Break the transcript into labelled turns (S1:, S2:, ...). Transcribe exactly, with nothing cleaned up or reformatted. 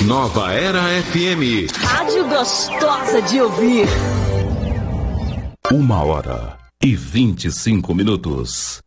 S1: Nova Era F M.
S2: Rádio gostosa de ouvir.
S1: Uma hora e vinte e cinco minutos.